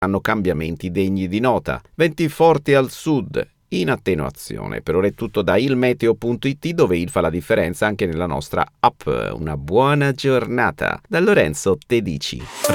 hanno cambiamenti degni di nota. Venti forti al sud, in attenuazione. Per ora è tutto da ilmeteo.it, dove il fa la differenza anche nella nostra app. Una buona giornata. Da Lorenzo Tedici.